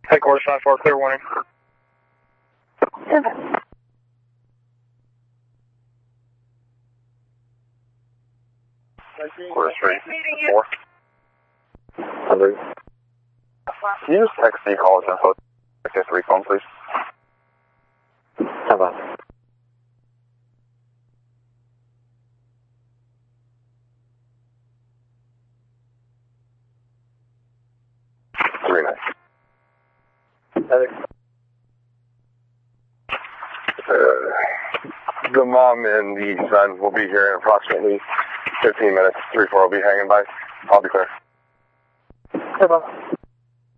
Headquarters 5-4, clear warning. Quarter 3, 4. Hello. Can you just text the callers info? Just a phone, please. How about? The mom and the son will be here in approximately 15 minutes. 3-4 will be hanging by. I'll be clear. How about?